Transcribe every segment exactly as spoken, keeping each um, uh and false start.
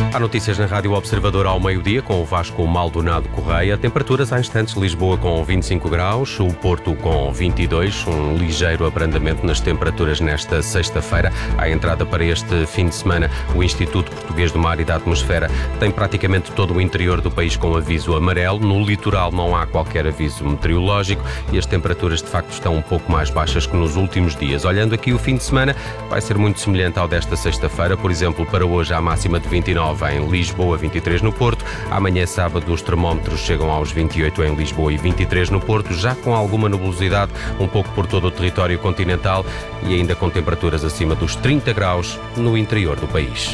Há notícias na Rádio Observador ao meio-dia com o Vasco Maldonado Correia. Temperaturas há instantes: Lisboa com vinte e cinco graus, o Porto com vinte e dois, um ligeiro abrandamento nas temperaturas nesta sexta-feira. À entrada para este fim de semana, o Instituto Português do Mar e da Atmosfera tem praticamente todo o interior do país com aviso amarelo. No litoral não há qualquer aviso meteorológico e as temperaturas de facto estão um pouco mais baixas que nos últimos dias. Olhando aqui o fim de semana, vai ser muito semelhante ao desta sexta-feira. Por exemplo, para hoje há máxima de vinte e nove em Lisboa, vinte e três no Porto. Amanhã, sábado, os termómetros chegam aos vinte e oito em Lisboa e vinte e três no Porto, já com alguma nebulosidade um pouco por todo o território continental e ainda com temperaturas acima dos trinta graus no interior do país.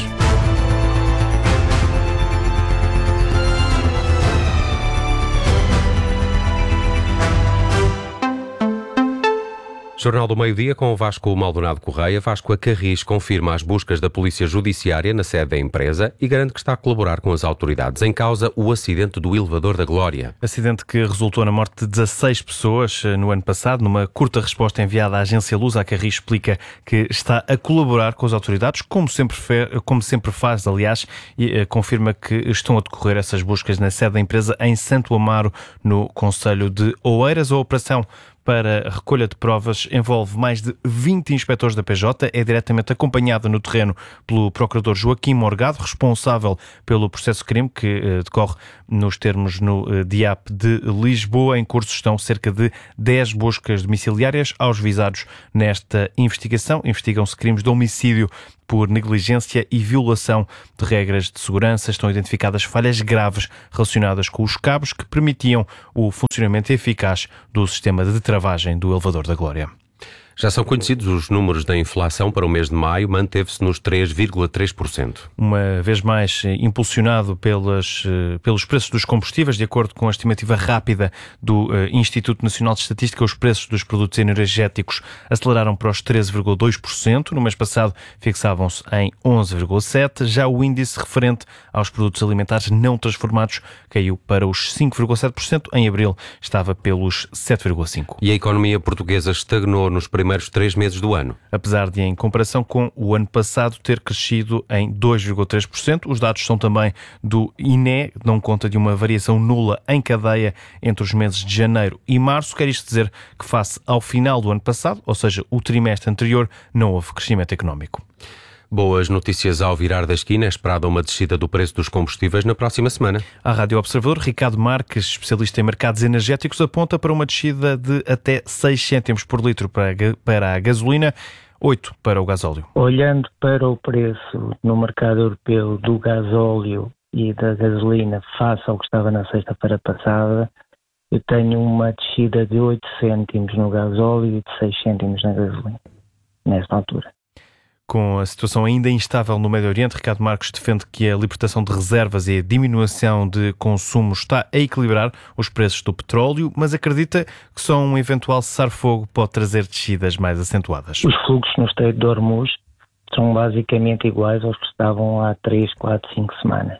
Jornal do Meio-Dia com o Vasco Maldonado Correia. Vasco, a Carris confirma as buscas da Polícia Judiciária na sede da empresa e garante que está a colaborar com as autoridades. Em causa, o acidente do elevador da Glória. Acidente que resultou na morte de dezasseis pessoas no ano passado. Numa curta resposta enviada à agência Luz, a Carris explica que está a colaborar com as autoridades, como sempre, fe- como sempre faz, aliás, e uh, confirma que estão a decorrer essas buscas na sede da empresa em Santo Amaro, no concelho de Oeiras. A operação para a recolha de provas envolve mais de vinte inspectores da P J, é diretamente acompanhada no terreno pelo procurador Joaquim Morgado, responsável pelo processo de crime que eh, decorre nos termos no eh, D I A P de Lisboa. Em curso estão cerca de dez buscas domiciliárias aos visados nesta investigação. Investigam-se crimes de homicídio por negligência e violação de regras de segurança. Estão identificadas falhas graves relacionadas com os cabos que permitiam o funcionamento eficaz do sistema de travagem do elevador da Glória. Já são conhecidos os números da inflação para o mês de maio, manteve-se nos três vírgula três por cento. Uma vez mais impulsionado pelas, pelos preços dos combustíveis. De acordo com a estimativa rápida do Instituto Nacional de Estatística, os preços dos produtos energéticos aceleraram para os treze vírgula dois por cento. No mês passado fixavam-se em onze vírgula sete por cento. Já o índice referente aos produtos alimentares não transformados caiu para os cinco vírgula sete por cento. Em abril estava pelos sete vírgula cinco por cento. E a economia portuguesa estagnou nos primeiros primeiros três meses do ano. Apesar de, em comparação com o ano passado, ter crescido em dois vírgula três por cento. Os dados são também do I N E, dão conta de uma variação nula em cadeia entre os meses de janeiro e março. Quer isto dizer que, face ao final do ano passado, ou seja, o trimestre anterior, não houve crescimento económico. Boas notícias ao virar da esquina. É esperada uma descida do preço dos combustíveis na próxima semana. A Rádio Observador, Ricardo Marques, especialista em mercados energéticos, aponta para uma descida de até seis cêntimos por litro para a gasolina, oito para o gasóleo. Olhando para o preço no mercado europeu do gasóleo e da gasolina face ao que estava na sexta-feira passada, eu tenho uma descida de oito cêntimos no gasóleo e de seis cêntimos na gasolina, nesta altura. Com a situação ainda instável no Médio Oriente, Ricardo Marques defende que a libertação de reservas e a diminuição de consumo está a equilibrar os preços do petróleo, mas acredita que só um eventual cessar-fogo pode trazer descidas mais acentuadas. Os fluxos no Estreito de Hormuz são basicamente iguais aos que estavam há três, quatro, cinco semanas.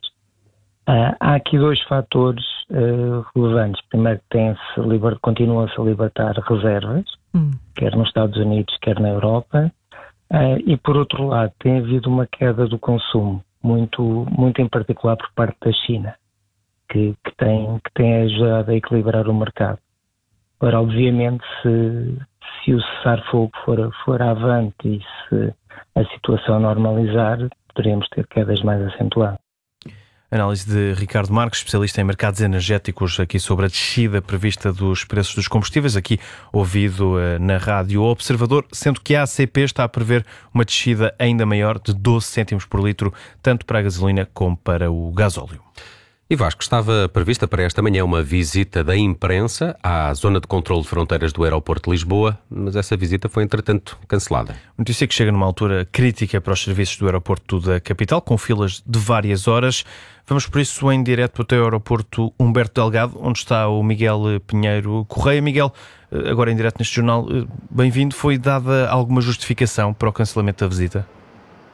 Uh, há aqui dois fatores uh, relevantes. Primeiro, tem-se liber... continuam-se a libertar reservas, hum. quer nos Estados Unidos, quer na Europa. Uh, e, por outro lado, tem havido uma queda do consumo, muito, muito em particular por parte da China, que, que, tem, que tem ajudado a equilibrar o mercado. Ora, obviamente, se, se o cessar-fogo for, for avante e se a situação normalizar, poderemos ter quedas mais acentuadas. Análise de Ricardo Marques, especialista em mercados energéticos, aqui sobre a descida prevista dos preços dos combustíveis, aqui ouvido uh, na Rádio Observador, sendo que a A C P está a prever uma descida ainda maior de doze cêntimos por litro, tanto para a gasolina como para o gasóleo. E Vasco, estava prevista para esta manhã uma visita da imprensa à zona de controle de fronteiras do aeroporto de Lisboa, mas essa visita foi, entretanto, cancelada. Notícia que chega numa altura crítica para os serviços do aeroporto da capital, com filas de várias horas. Vamos por isso em direto até o aeroporto Humberto Delgado, onde está o Miguel Pinheiro Correia. Miguel, agora em direto neste jornal, bem-vindo. Foi dada alguma justificação para o cancelamento da visita?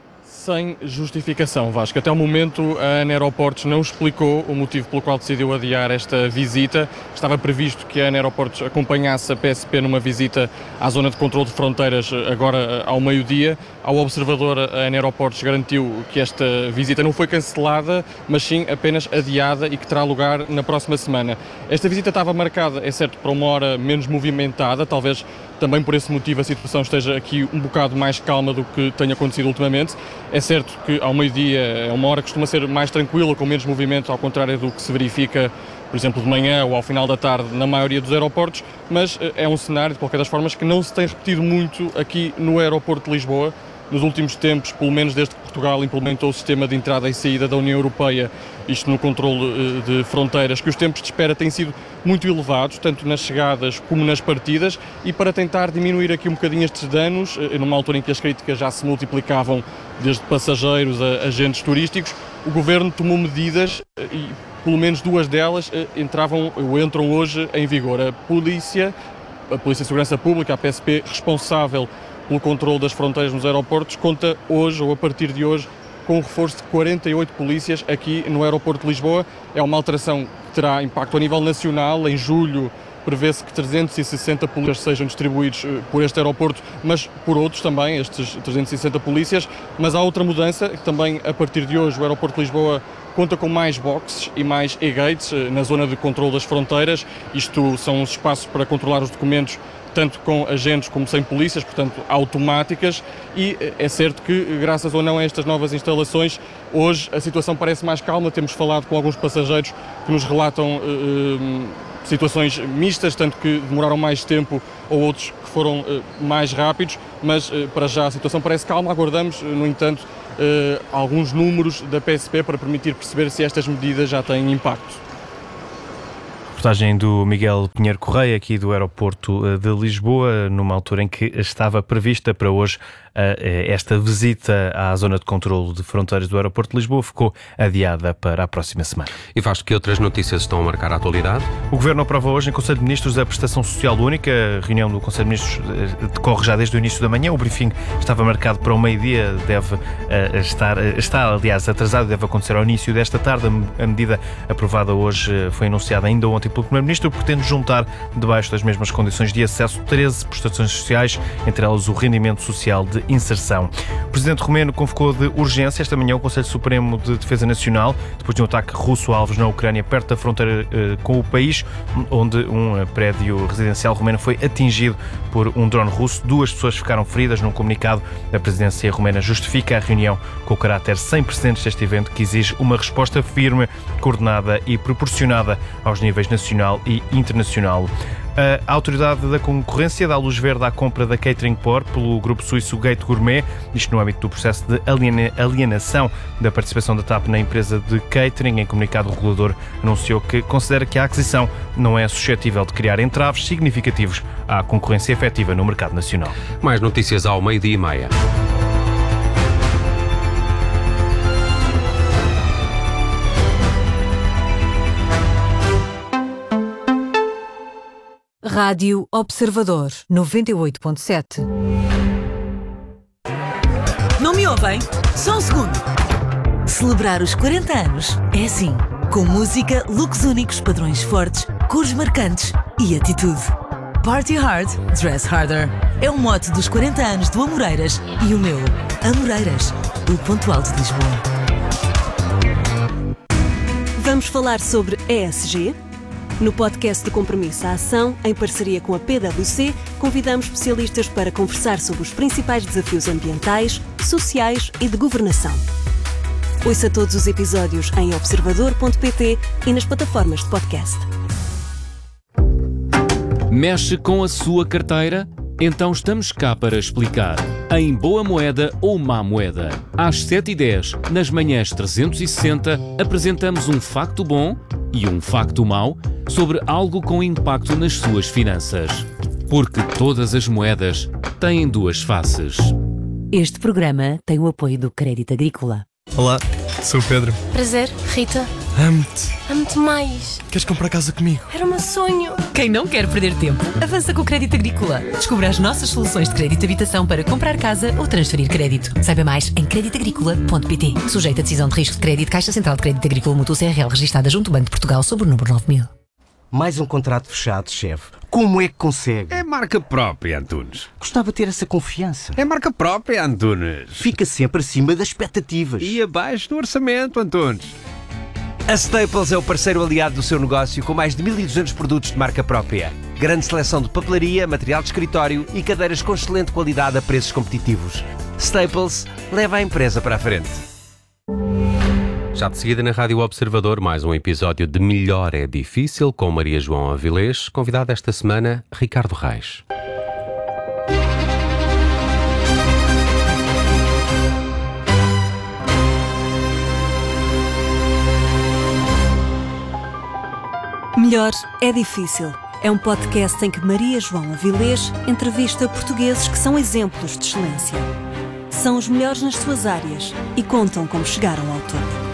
sem justificação, Vasco. Até o momento, a ANA Aeroportos não explicou o motivo pelo qual decidiu adiar esta visita. Estava previsto que a ANA Aeroportos acompanhasse a P S P numa visita à zona de controle de fronteiras agora ao meio-dia. Ao observador, a ANA Aeroportos garantiu que esta visita não foi cancelada, mas sim apenas adiada e que terá lugar na próxima semana. Esta visita estava marcada, é certo, para uma hora menos movimentada, talvez também por esse motivo a situação esteja aqui um bocado mais calma do que tem acontecido ultimamente. É certo que ao meio-dia é uma hora que costuma ser mais tranquila, com menos movimento, ao contrário do que se verifica, por exemplo, de manhã ou ao final da tarde na maioria dos aeroportos, mas é um cenário, de qualquer das formas, que não se tem repetido muito aqui no aeroporto de Lisboa. Nos últimos tempos, pelo menos desde que Portugal implementou o sistema de entrada e saída da União Europeia, isto no controle de fronteiras, que os tempos de espera têm sido muito elevados, tanto nas chegadas como nas partidas, e para tentar diminuir aqui um bocadinho estes danos, numa altura em que as críticas já se multiplicavam desde passageiros a agentes turísticos, o Governo tomou medidas e pelo menos duas delas entravam ou entram hoje em vigor. A Polícia, a Polícia de Segurança Pública, a P S P, responsável pelo controle das fronteiras nos aeroportos, conta hoje, ou a partir de hoje, com um reforço de quarenta e oito polícias aqui no aeroporto de Lisboa. É uma alteração que terá impacto a nível nacional. Em julho prevê-se que trezentos e sessenta polícias sejam distribuídos por este aeroporto, mas por outros também, estes trezentos e sessenta polícias. Mas há outra mudança, que também a partir de hoje o aeroporto de Lisboa conta com mais boxes e mais e-gates na zona de controle das fronteiras. Isto são os espaços para controlar os documentos, tanto com agentes como sem polícias, portanto automáticas, e é certo que, graças ou não a estas novas instalações, hoje a situação parece mais calma. Temos falado com alguns passageiros que nos relatam uh, situações mistas, tanto que demoraram mais tempo ou outros que foram uh, mais rápidos, mas uh, para já a situação parece calma. Aguardamos, no entanto, uh, alguns números da P S P para permitir perceber se estas medidas já têm impacto. Reportagem do Miguel Pinheiro Correia, aqui do aeroporto de Lisboa, numa altura em que estava prevista para hoje esta visita à zona de controlo de fronteiras do aeroporto de Lisboa, ficou adiada para a próxima semana. E faz que outras notícias estão a marcar a atualidade? O Governo aprova hoje em Conselho de Ministros a prestação social única. A reunião do Conselho de Ministros decorre já desde o início da manhã. O briefing estava marcado para o meio-dia, deve uh, estar, uh, está aliás atrasado, deve acontecer ao início desta tarde. A medida aprovada hoje foi anunciada ainda ontem pelo Primeiro-Ministro, pretende juntar debaixo das mesmas condições de acesso treze prestações sociais, entre elas o rendimento social de inserção. O Presidente romeno convocou de urgência esta manhã o Conselho Supremo de Defesa Nacional, depois de um ataque russo a alvos na Ucrânia, perto da fronteira eh, com o país, onde um eh, prédio residencial romeno foi atingido por um drone russo. Duas pessoas ficaram feridas. Num comunicado, a presidência romena justifica a reunião com o caráter sem precedentes deste evento, que exige uma resposta firme, coordenada e proporcionada aos níveis nacional e internacional. A Autoridade da Concorrência dá luz verde à compra da Catering Por pelo grupo suíço Gate Gourmet, isto no âmbito do processo de alienação da participação da T A P na empresa de catering. Em comunicado, o regulador anunciou que considera que a aquisição não é suscetível de criar entraves significativos à concorrência efetiva no mercado nacional. Mais notícias ao meio-dia e meia. Rádio Observador, noventa e oito ponto sete. Não me ouvem? Só um segundo. Celebrar os quarenta anos é assim, com música, looks únicos, padrões fortes, cores marcantes e atitude. Party hard, dress harder. É o mote dos quarenta anos do Amoreiras e o meu, Amoreiras, o ponto alto de Lisboa. Vamos falar sobre E S G? No podcast de Compromisso à Ação, em parceria com a P W C, convidamos especialistas para conversar sobre os principais desafios ambientais, sociais e de governação. Ouça todos os episódios em observador ponto pt e nas plataformas de podcast. Mexe com a sua carteira? Então estamos cá para explicar. Em Boa Moeda ou Má Moeda. Às sete e dez, nas manhãs trezentos e sessenta, apresentamos um facto bom e um facto mau sobre algo com impacto nas suas finanças. Porque todas as moedas têm duas faces. Este programa tem o apoio do Crédito Agrícola. Olá, sou o Pedro. Prazer, Rita. Amo-te. Amo-te mais. Queres comprar casa comigo? Era o meu sonho. Quem não quer perder tempo, avança com o Crédito Agrícola. Descubra as nossas soluções de crédito de habitação para comprar casa ou transferir crédito. Saiba mais em crédito agrícola ponto pt. Sujeito a decisão de risco de crédito, Caixa Central de Crédito Agrícola Mútuo C R L, registada junto ao Banco de Portugal, sob o número nove mil. Mais um contrato fechado, chefe. Como é que consegue? É marca própria, Antunes. Gostava de ter essa confiança. É marca própria, Antunes. Fica sempre acima das expectativas. E abaixo do orçamento, Antunes. A Staples é o parceiro aliado do seu negócio com mais de mil e duzentos produtos de marca própria. Grande seleção de papelaria, material de escritório e cadeiras com excelente qualidade a preços competitivos. Staples leva a empresa para a frente. Já de seguida na Rádio Observador, mais um episódio de Melhor é Difícil, com Maria João Avilés, convidado esta semana, Ricardo Reis. Melhor é Difícil. É um podcast em que Maria João Avilés entrevista portugueses que são exemplos de excelência. São os melhores nas suas áreas e contam como chegaram ao topo.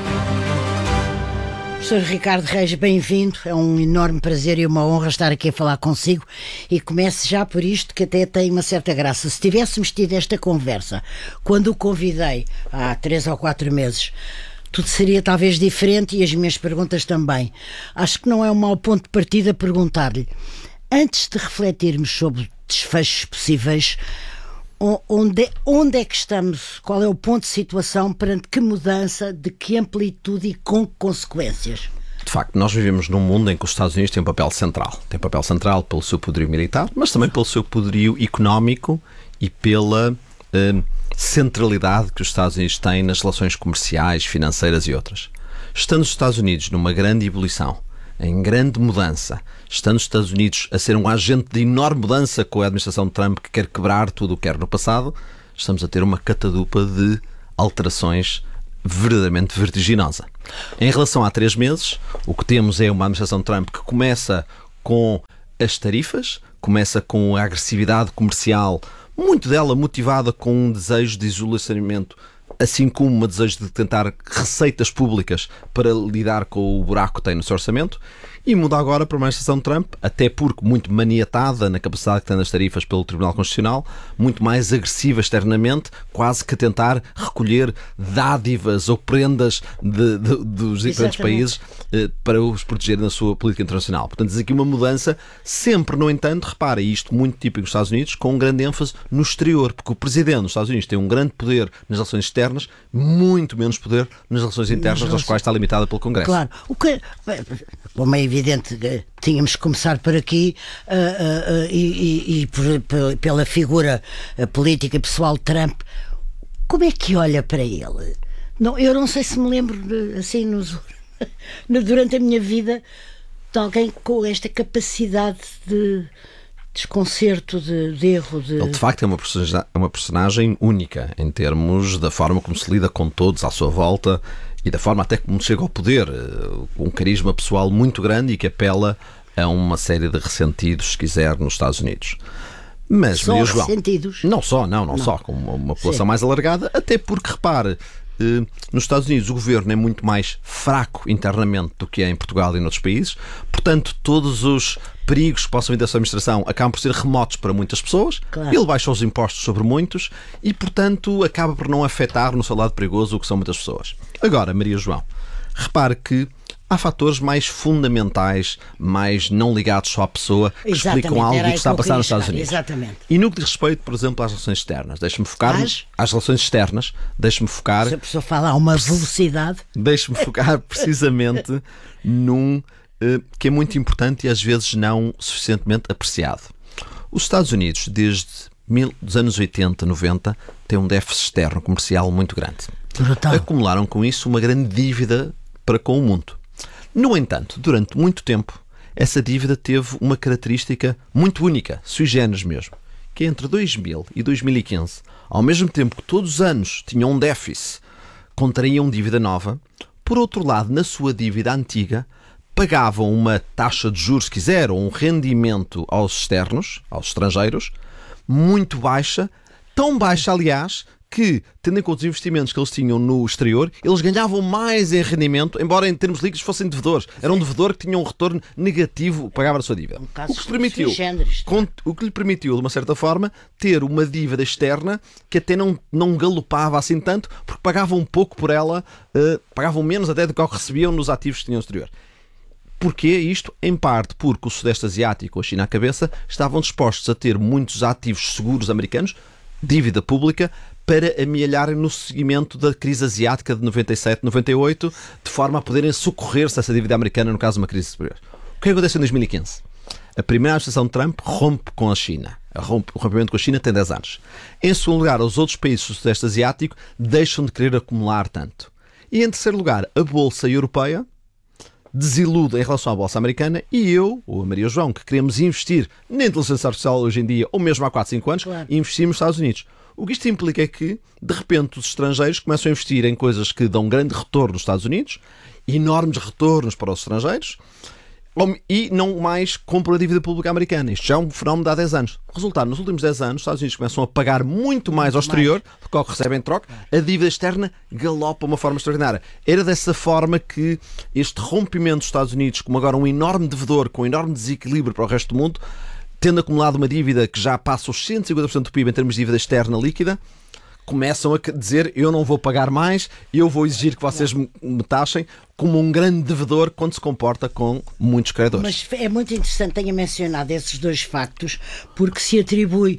Professor Ricardo Reis, bem-vindo. É um enorme prazer e uma honra estar aqui a falar consigo. E comece já por isto, que até tem uma certa graça. Se tivéssemos tido esta conversa quando o convidei há três ou quatro meses, tudo seria talvez diferente e as minhas perguntas também. Acho que não é um mau ponto de partida perguntar-lhe, antes de refletirmos sobre desfechos possíveis, onde, onde é que estamos? Qual é o ponto de situação, perante que mudança, de que amplitude e com que consequências? De facto, nós vivemos num mundo em que os Estados Unidos têm um papel central. Tem papel central pelo seu poderio militar, mas também pelo seu poderio económico e pela eh, centralidade que os Estados Unidos têm nas relações comerciais, financeiras e outras. Estando os Estados Unidos numa grande ebulição, em grande mudança, estando os Estados Unidos a ser um agente de enorme mudança com a administração de Trump, que quer quebrar tudo o que era no passado, estamos a ter uma catadupa de alterações verdadeiramente vertiginosa. Em relação a três meses, o que temos é uma administração de Trump que começa com as tarifas, começa com a agressividade comercial, muito dela motivada com um desejo de isolacionamento, assim como um desejo de tentar receitas públicas para lidar com o buraco que tem no seu orçamento, e muda agora para uma administração de Trump, até porque muito maniatada na capacidade que tem das tarifas pelo Tribunal Constitucional, muito mais agressiva externamente, quase que a tentar recolher dádivas ou prendas de, de, dos diferentes países eh, para os proteger na sua política internacional. Portanto, diz aqui uma mudança, sempre, no entanto, repara, isto muito típico dos Estados Unidos, com um grande ênfase no exterior, porque o Presidente dos Estados Unidos tem um grande poder nas relações externas, muito menos poder nas relações internas, nas quais está limitada pelo Congresso. Claro. O que, como é evidente, tínhamos que começar por aqui uh, uh, uh, e, e, e por, por, pela figura política e pessoal de Trump. Como é que olha para ele? Não, eu não sei se me lembro, de, assim, nos, durante a minha vida, de alguém com esta capacidade de desconcerto, de, de erro. De... Ele, de facto, é uma, personagem, é uma personagem única em termos da forma como se lida com todos à sua volta e da forma até como chega ao poder, com um carisma pessoal muito grande e que apela a uma série de ressentidos, se quiser, nos Estados Unidos. Mas, só Maria João, ressentidos? Não só, não, não, não. só, com uma, uma população Sim. mais alargada, até porque, repare, eh, nos Estados Unidos o governo é muito mais fraco internamente do que é em Portugal e noutros países, portanto, todos os perigos que possam vir dessa administração acabam por ser remotos para muitas pessoas. Claro. Ele baixa os impostos sobre muitos e, portanto, acaba por não afetar no seu lado perigoso o que são muitas pessoas. Agora, Maria João, repare que há fatores mais fundamentais, mais não ligados só à pessoa, que Exatamente, explicam algo que está a passar nos Estados Unidos. Exatamente. E no que diz respeito, por exemplo, às relações externas, deixe-me focar às, às relações externas, deixe-me focar. Se a pessoa fala a uma velocidade. Deixe-me focar precisamente num uh, que é muito importante e às vezes não suficientemente apreciado. Os Estados Unidos, desde mil, dos anos oitenta, noventa, têm um déficit externo comercial muito grande. Brutal. Acumularam com isso uma grande dívida para com o mundo. No entanto, durante muito tempo, essa dívida teve uma característica muito única, sui generis mesmo, que entre dois mil e dois mil e quinze, ao mesmo tempo que todos os anos tinham um déficit, contraíam dívida nova, por outro lado, na sua dívida antiga, pagavam uma taxa de juros, se quiser, ou um rendimento aos externos, aos estrangeiros, muito baixa, tão baixa, aliás, que, tendo em conta os investimentos que eles tinham no exterior, eles ganhavam mais em rendimento, embora em termos líquidos fossem devedores. Era um devedor que tinha um retorno negativo, pagava a sua dívida. Um caso o, que permitiu, géneros, com, o que lhe permitiu, de uma certa forma, ter uma dívida externa que até não, não galopava assim tanto, porque pagavam um pouco por ela, uh, pagavam menos até do que recebiam nos ativos que tinham no exterior. Porquê isto? Em parte porque o Sudeste Asiático, a China à cabeça, estavam dispostos a ter muitos ativos seguros americanos, dívida pública, para amealharem no seguimento da crise asiática de noventa e sete, noventa e oito, de forma a poderem socorrer-se a essa dívida americana no caso de uma crise superior. O que acontece em dois mil e quinze? A primeira administração de Trump rompe com a China. O rompimento com a China tem dez anos. Em segundo lugar, os outros países do Sudeste Asiático deixam de querer acumular tanto. E em terceiro lugar, a Bolsa Europeia desilude em relação à Bolsa Americana e eu, ou a Maria João, que queremos investir na inteligência artificial hoje em dia, ou mesmo há quatro, cinco anos, claro, investimos nos Estados Unidos. O que isto implica é que, de repente, os estrangeiros começam a investir em coisas que dão grande retorno nos Estados Unidos, enormes retornos para os estrangeiros, e não mais compram a dívida pública americana. Isto já é um fenómeno de há dez anos. Resultado, nos últimos dez anos, os Estados Unidos começam a pagar muito mais ao exterior do que ao que recebem em troca. A dívida externa galopa de uma forma extraordinária. Era dessa forma que este rompimento dos Estados Unidos, como agora um enorme devedor, com um enorme desequilíbrio para o resto do mundo, tendo acumulado uma dívida que já passa os cento e cinquenta por cento do P I B em termos de dívida externa líquida, começam a dizer, eu não vou pagar mais, eu vou exigir que vocês me taxem, como um grande devedor quando se comporta com muitos credores. Mas é muito interessante que tenha mencionado esses dois factos, porque se atribui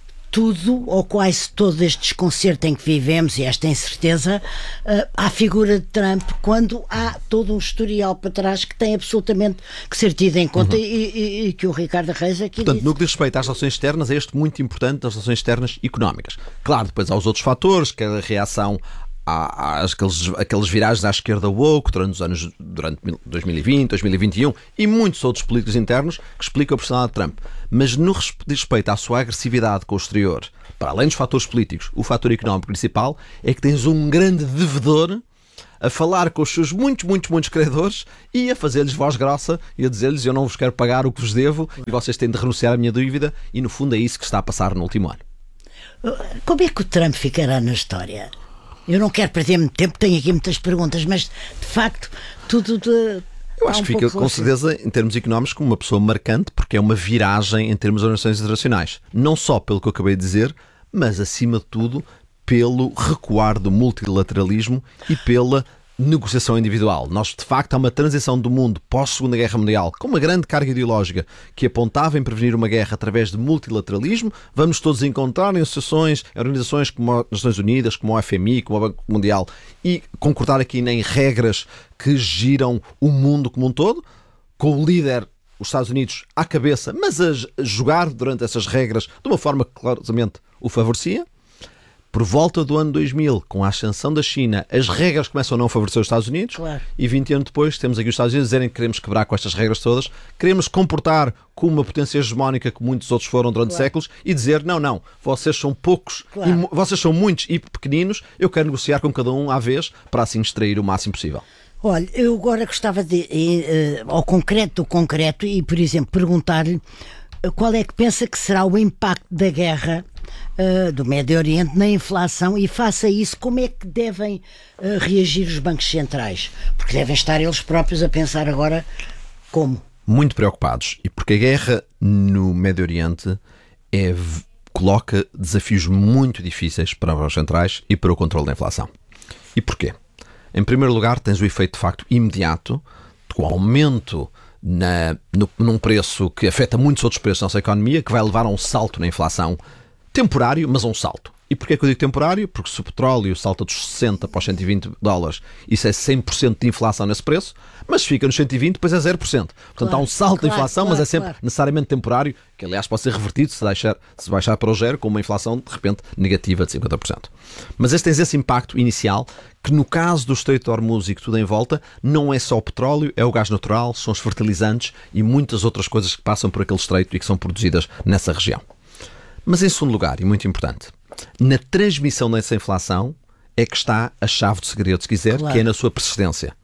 tudo, ou quase todo este desconcerto em que vivemos e esta incerteza, uh, à figura de Trump, quando há todo um historial para trás que tem absolutamente que ser tido em conta, uhum, e, e, e que o Ricardo Reis aqui Portanto, disse. No que diz respeito às relações externas, é este muito importante das relações externas económicas. Claro, depois há os outros fatores, que é a reação Há, há aqueles, aqueles viragens à esquerda woke durante os anos durante dois mil e vinte, dois mil e vinte e um e muitos outros políticos internos que explicam a personalidade de Trump. Mas no que diz respeito à sua agressividade com o exterior, para além dos fatores políticos, o fator económico principal é que tens um grande devedor a falar com os seus muitos, muitos, muitos credores e a fazer-lhes voz grossa e a dizer-lhes, eu não vos quero pagar o que vos devo e vocês têm de renunciar à minha dívida, e no fundo é isso que está a passar no último ano. Como é que o Trump ficará na história? Eu não quero perder muito tempo, tenho aqui muitas perguntas, mas de facto tudo de... Eu acho um que fica com certeza em termos económicos como uma pessoa marcante, porque é uma viragem em termos de organizações internacionais. Não só pelo que eu acabei de dizer, mas acima de tudo pelo recuar do multilateralismo e pela negociação individual. Nós, de facto, há uma transição do mundo pós-Segunda Guerra Mundial com uma grande carga ideológica que apontava em prevenir uma guerra através de multilateralismo. Vamos todos encontrar em associações, em organizações como as Nações Unidas, como a F M I, como o Banco Mundial, e concordar aqui em regras que giram o mundo como um todo, com o líder, os Estados Unidos, à cabeça, mas a jogar durante essas regras de uma forma que claramente o favorecia. Por volta do ano dois mil, com a ascensão da China, as regras começam a não favorecer os Estados Unidos, claro, e vinte anos depois temos aqui os Estados Unidos dizerem que queremos quebrar com estas regras todas, queremos comportar como uma potência hegemónica que muitos outros foram durante claro. séculos e dizer, não, não, vocês são poucos, claro. e, vocês são muitos e pequeninos, eu quero negociar com cada um à vez para assim extrair o máximo possível. Olha, eu agora gostava de ir uh, ao concreto do concreto e, por exemplo, perguntar-lhe uh, qual é que pensa que será o impacto da guerra Uh, do Médio Oriente na inflação, e face a isso como é que devem uh, reagir os bancos centrais, porque devem estar eles próprios a pensar agora como. Muito preocupados, e porque a guerra no Médio Oriente é, coloca desafios muito difíceis para os bancos centrais e para o controle da inflação. E porquê? Em primeiro lugar, tens o efeito de facto imediato com o aumento na, no, num preço que afeta muitos outros preços da nossa economia, que vai levar a um salto na inflação temporário, mas um salto. E porquê que eu digo temporário? Porque se o petróleo salta dos sessenta para os cento e vinte dólares, isso é cem por cento de inflação nesse preço, mas fica nos cento e vinte, depois é zero por cento. Portanto, claro, há um salto claro, de inflação, claro, mas é sempre claro. necessariamente temporário, que aliás pode ser revertido se, deixar, se baixar para o zero, com uma inflação de repente negativa de cinquenta por cento. Mas este tem esse impacto inicial, que no caso do Estreito de Hormuz e que tudo em volta, não é só o petróleo, é o gás natural, são os fertilizantes e muitas outras coisas que passam por aquele estreito e que são produzidas nessa região. Mas em segundo lugar, e muito importante, na transmissão dessa inflação é que está a chave de segredo, se quiser, claro. que é na sua persistência.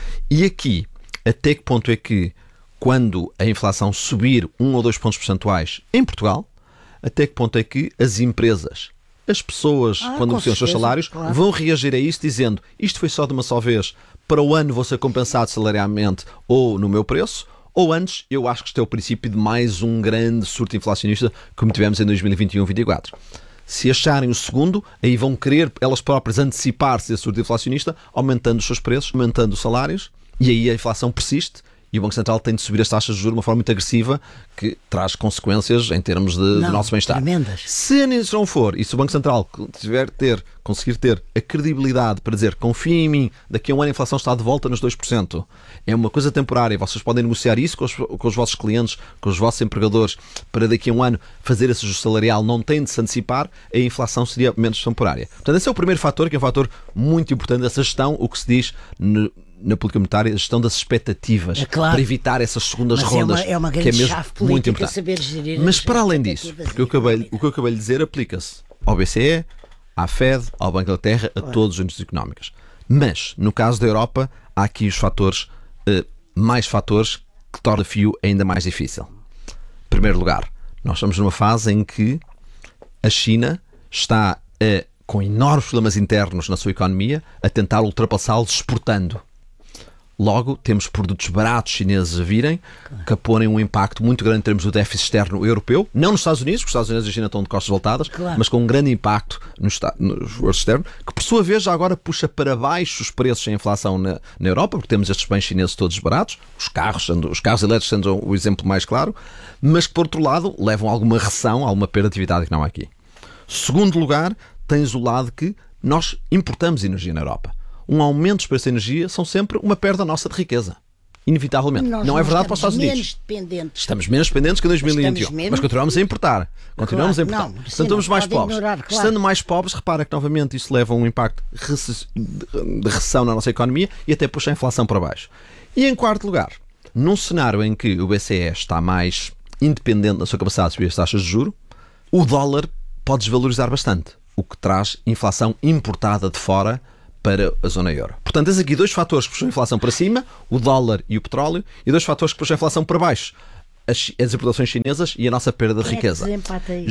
E aqui, até que ponto é que, quando a inflação subir um ou dois pontos percentuais em Portugal, até que ponto é que as empresas, as pessoas, ah, quando negociam os seus salários, claro. vão reagir a isso dizendo isto foi só de uma só vez, para o ano vou ser compensado salarialmente ou no meu preço, ou antes, eu acho que este é o princípio de mais um grande surto inflacionista como tivemos em dois mil e vinte e um, vinte e quatro. Se acharem o segundo, aí vão querer elas próprias antecipar-se desse surto inflacionista, aumentando os seus preços, aumentando os salários, e aí a inflação persiste. E o Banco Central tem de subir as taxas de juros de uma forma muito agressiva que traz consequências em termos de, não, do nosso bem-estar. Tremendas. Se isso não for, e se o Banco Central tiver ter, conseguir ter a credibilidade para dizer confiem em mim, daqui a um ano a inflação está de volta nos dois por cento, é uma coisa temporária, vocês podem negociar isso com os, com os vossos clientes, com os vossos empregadores, para daqui a um ano fazer esse ajuste salarial, não tem de se antecipar, a inflação seria menos temporária. Portanto, esse é o primeiro fator, que é um fator muito importante dessa gestão, o que se diz no, na política monetária, a gestão das expectativas, é claro. para evitar essas segundas Mas rondas, é uma, é uma que é mesmo política, muito importante. Saber gerir Mas para além disso, porque eu acabei, o que eu acabei de dizer aplica-se ao B C E, à Fed, ao Banco da Terra, a claro. todos os entes económicos. Mas, no caso da Europa, há aqui os fatores, eh, mais fatores que tornam o fio ainda mais difícil. Em primeiro lugar, nós estamos numa fase em que a China está, eh, com enormes problemas internos na sua economia, a tentar ultrapassá-los exportando. Logo, temos produtos baratos chineses a virem, que aporem um impacto muito grande em termos do déficit externo europeu, não nos Estados Unidos, porque os Estados Unidos e a China estão de costas voltadas, claro. mas com um grande impacto no, no esforço externo, que por sua vez já agora puxa para baixo os preços em inflação na, na Europa, porque temos estes bens chineses todos baratos, os carros, sendo, os carros elétricos sendo o exemplo mais claro, mas que por outro lado levam a alguma recessão, a alguma perda de atividade que não há aqui. Segundo lugar, tens o lado que nós importamos energia na Europa. Um aumento dos preços de energia são sempre uma perda nossa de riqueza. Inevitavelmente. Nós não é verdade para os Estados Unidos. Dependentes. Estamos menos dependentes que em dois mil e vinte e um. Mas, mas continuamos a importar. Continuamos claro, a importar. Não, Portanto, estamos mais pobres. Ignorar, claro. Estando mais pobres, repara que novamente isso leva a um impacto de recessão na nossa economia e até puxa a inflação para baixo. E em quarto lugar, num cenário em que o B C E está mais independente da sua capacidade de subir as taxas de juros, o dólar pode desvalorizar bastante, o que traz inflação importada de fora para a zona euro. Portanto, tens aqui dois fatores que puxam a inflação para cima, o dólar e o petróleo, e dois fatores que puxam a inflação para baixo, as, as importações chinesas e a nossa perda de Quem riqueza. É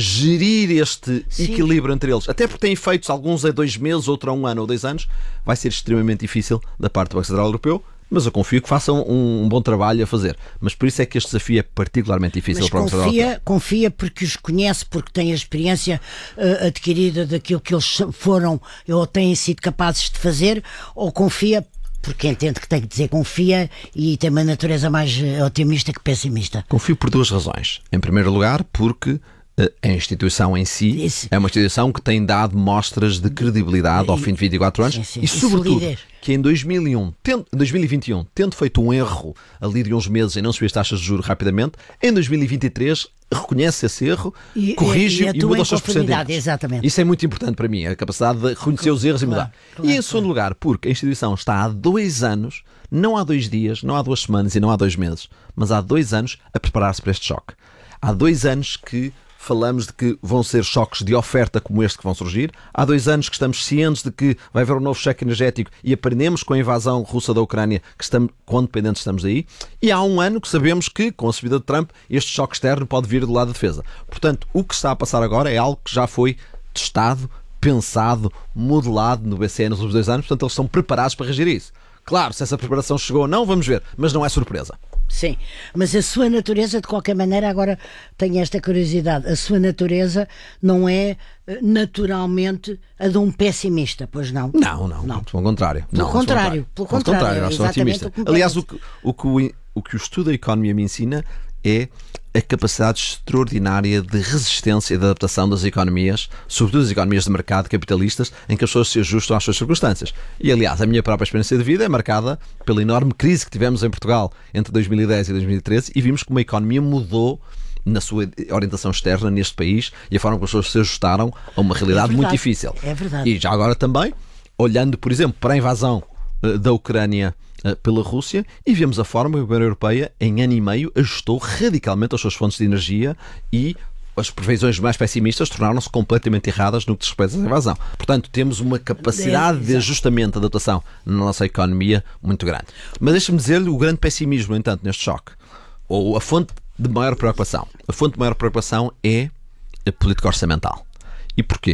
Gerir este Sim. equilíbrio entre eles, até porque tem efeitos, alguns a dois meses, outro a um ano ou dois anos, vai ser extremamente difícil da parte do Banco Central Europeu, mas eu confio que façam um, um bom trabalho a fazer. Mas por isso é que este desafio é particularmente difícil mas para o Banco Central Europeu. Confia porque os conhece, porque tem a experiência uh, adquirida daquilo que eles foram ou têm sido capazes de fazer, ou confia porque entende que tem que dizer confia e tem uma natureza mais otimista que pessimista? Confio por duas razões. Em primeiro lugar, porque a instituição em si Isso. é uma instituição que tem dado mostras de credibilidade ao fim de vinte e quatro anos sim, sim. e, sobretudo, e que em dois mil e um, tendo, dois mil e vinte e um, tendo feito um erro ali de uns meses em não subir as taxas de juros rapidamente, em dois mil e vinte e três reconhece esse erro, e, corrige e, e, e muda os seus procedimentos. Exatamente. Isso é muito importante para mim, a capacidade de reconhecer os erros claro, e mudar. Claro, e em segundo claro. lugar, porque a instituição está há dois anos, não há dois dias, não há duas semanas e não há dois meses, mas há dois anos a preparar-se para este choque. Há dois anos que falamos de que vão ser choques de oferta como este que vão surgir. Há dois anos que estamos cientes de que vai haver um novo cheque energético e aprendemos com a invasão russa da Ucrânia que estamos, quão dependentes estamos aí. E há um ano que sabemos que, com a subida de Trump, este choque externo pode vir do lado da defesa. Portanto, o que está a passar agora é algo que já foi testado, pensado, modelado no B C E nos últimos dois anos. Portanto, eles estão preparados para reagir a isso. Claro, se essa preparação chegou ou não, vamos ver. Mas não é surpresa. Sim, mas a sua natureza, de qualquer maneira, agora tenho esta curiosidade, a sua natureza não é naturalmente a de um pessimista, pois não? Não, não, não. Pelo contrário. Pelo não, contrário, pelo contrário, contrário eu sou otimista. O Aliás, o que, o, que o, o que o estudo da economia me ensina é a capacidade extraordinária de resistência e de adaptação das economias, sobretudo as economias de mercado capitalistas, em que as pessoas se ajustam às suas circunstâncias. E, aliás, a minha própria experiência de vida é marcada pela enorme crise que tivemos em Portugal entre dois mil e dez e dois mil e treze e vimos como a economia mudou na sua orientação externa neste país e a forma como as pessoas se ajustaram a uma realidade é muito difícil. É verdade. E já agora também, olhando, por exemplo, para a invasão uh, da Ucrânia pela Rússia e vemos a forma que a União Europeia em ano e meio ajustou radicalmente as suas fontes de energia e as previsões mais pessimistas tornaram-se completamente erradas no que diz respeito à invasão. Portanto, temos uma capacidade de ajustamento, de adaptação na nossa economia muito grande. Mas deixa-me dizer-lhe o grande pessimismo, no entanto, neste choque, ou a fonte de maior preocupação. A fonte de maior preocupação é a política orçamental. E porquê?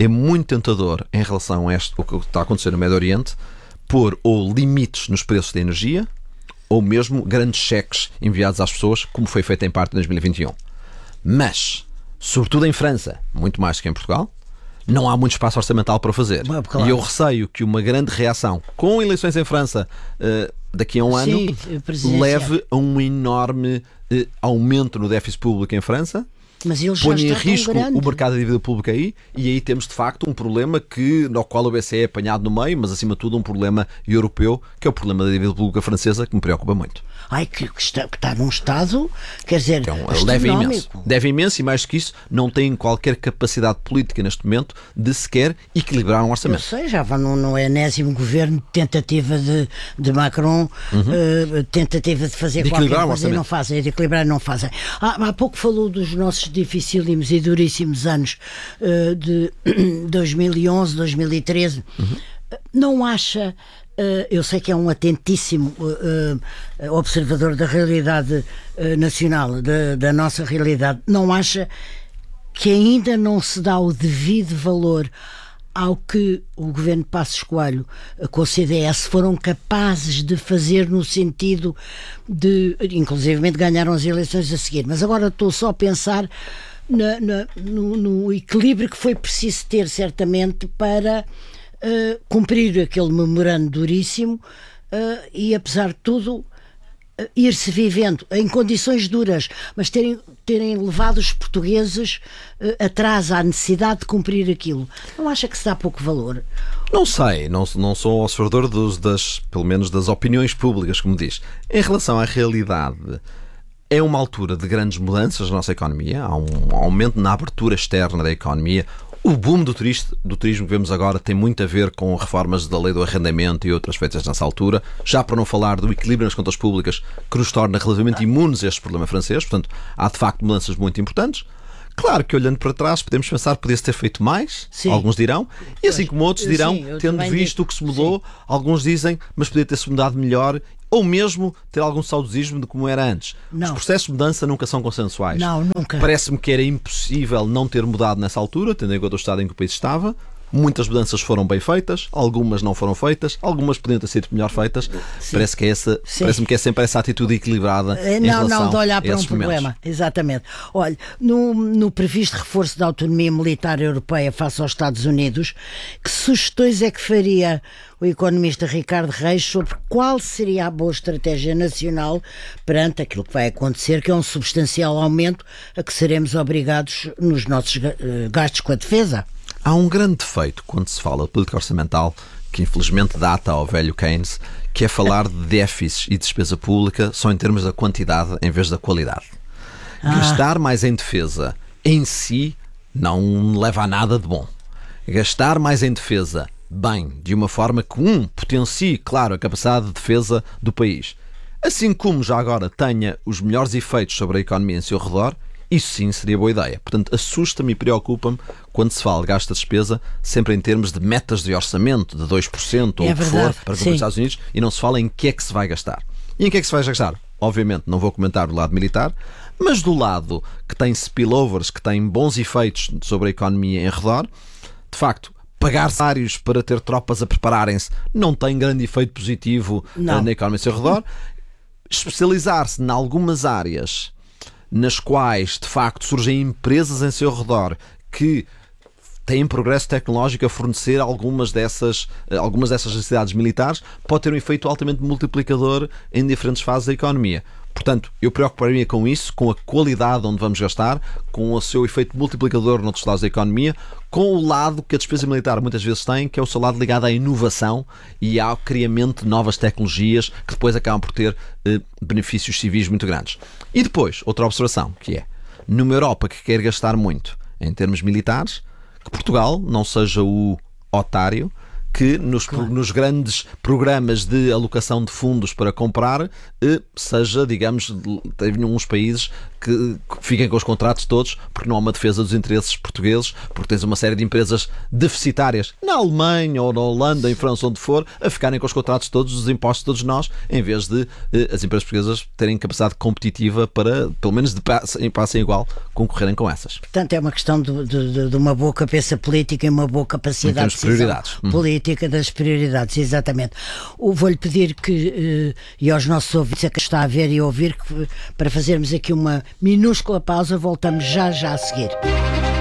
é muito tentador em relação a este, o que está a acontecer no Médio Oriente, pôr ou limites nos preços da energia ou mesmo grandes cheques enviados às pessoas, como foi feito em parte em dois mil e vinte e um. Mas, sobretudo em França, muito mais que em Portugal, não há muito espaço orçamental para fazer. Mas, claro. E eu receio que uma grande reação, com eleições em França uh, daqui a um ano, Sim, leve a um enorme uh, aumento no déficit público em França. Mas eles já põe em estão risco grande. o mercado da dívida pública aí, e aí temos de facto um problema que, no qual o B C E é apanhado no meio, mas acima de tudo um problema europeu, que é o problema da dívida pública francesa, que me preocupa muito. Ai, que, que, está, que está num estado, quer dizer, então, ele deve imenso. Deve imenso e, mais do que isso, não tem qualquer capacidade política neste momento de sequer equilibrar um orçamento. Eu sei, já vai no, no enésimo governo, tentativa de, de Macron, uhum. uh, tentativa de fazer de qualquer coisa e não fazem, de equilibrar e não fazem. Há, há pouco falou dos nossos dificílimos e duríssimos anos uh, de dois mil e onze, dois mil e treze. Uhum. Não acha, uh, eu sei que é um atentíssimo uh, uh, observador da realidade uh, nacional, da, da nossa realidade, não acha que ainda não se dá o devido valor ao que o governo de Passos Coelho com o C D S foram capazes de fazer no sentido de, inclusivamente ganharam as eleições a seguir, mas agora estou só a pensar na, na, no, no equilíbrio que foi preciso ter certamente para uh, cumprir aquele memorando duríssimo uh, e apesar de tudo ir-se vivendo em condições duras, mas terem, terem levado os portugueses uh, atrás à necessidade de cumprir aquilo. Não acha que se dá pouco valor? Não sei, não, não sou observador dos, das, pelo menos das opiniões públicas, como diz. Em relação à realidade, é uma altura de grandes mudanças na nossa economia, há um aumento na abertura externa da economia. O boom do, turista, do turismo que vemos agora tem muito a ver com reformas da lei do arrendamento e outras feitas nessa altura, já para não falar do equilíbrio nas contas públicas que nos torna relativamente imunes a este problema francês. Portanto, há de facto mudanças muito importantes. Claro que olhando para trás podemos pensar que podia-se ter feito mais, Sim. alguns dirão, e assim como outros dirão, Sim, tendo visto digo. o que se mudou, Sim. alguns dizem, mas podia ter-se mudado melhor, ou mesmo ter algum saudosismo de como era antes. Não. Os processos de mudança nunca são consensuais. Não, nunca. Parece-me que era impossível não ter mudado nessa altura, tendo em conta o estado em que o país estava. Muitas mudanças foram bem feitas, algumas não foram feitas, algumas podiam ter sido melhor feitas. Sim. Parece que é essa, parece-me que é sempre essa atitude equilibrada não, em relação não, de olhar para um momentos. problema. Exatamente. Olha, no, no previsto reforço da autonomia militar europeia face aos Estados Unidos, que sugestões é que faria o economista Ricardo Reis sobre qual seria a boa estratégia nacional perante aquilo que vai acontecer, que é um substancial aumento a que seremos obrigados nos nossos gastos com a defesa? Há um grande defeito quando se fala de política orçamental, que infelizmente data ao velho Keynes, que é falar de déficits e despesa pública só em termos da quantidade em vez da qualidade. Ah. Gastar mais em defesa em si não leva a nada de bom. Gastar mais em defesa, bem, de uma forma que, um, potencie, claro, a capacidade de defesa do país, assim como já agora tenha os melhores efeitos sobre a economia em seu redor, isso sim seria boa ideia. Portanto, assusta-me e preocupa-me quando se fala de gasto de despesa sempre em termos de metas de orçamento de dois por cento ou é o que verdade, for para os Estados Unidos e não se fala em que é que se vai gastar. E em que é que se vai gastar? Obviamente não vou comentar do lado militar, mas do lado que tem spillovers, que tem bons efeitos sobre a economia em redor, de facto, pagar salários para ter tropas a prepararem-se não tem grande efeito positivo não. na economia em seu redor. Especializar-se em algumas áreas nas quais, de facto, surgem empresas em seu redor que têm progresso tecnológico a fornecer algumas dessas, algumas dessas necessidades militares, pode ter um efeito altamente multiplicador em diferentes fases da economia. Portanto, eu preocuparia com isso, com a qualidade onde vamos gastar, com o seu efeito multiplicador noutros lados da economia, com o lado que a despesa militar muitas vezes tem, que é o seu lado ligado à inovação e ao criamento de novas tecnologias que depois acabam por ter eh, benefícios civis muito grandes. E depois, outra observação, que é, numa Europa que quer gastar muito em termos militares, que Portugal não seja o otário que nos, claro. nos grandes programas de alocação de fundos para comprar seja, digamos, tenham uns países que fiquem com os contratos todos, porque não há uma defesa dos interesses portugueses, porque tens uma série de empresas deficitárias na Alemanha ou na Holanda, em França, onde for, a ficarem com os contratos todos, os impostos de todos nós, em vez de eh, as empresas portuguesas terem capacidade competitiva para, pelo menos de passo, em passo igual, concorrerem com essas. Portanto, é uma questão de, de, de uma boa cabeça política e uma boa capacidade de prioridades. política das prioridades, exatamente. Vou-lhe pedir que, eh, e aos nossos ouvintes, a que está a ver e a ouvir, que, para fazermos aqui uma minúscula pausa, voltamos já já a seguir.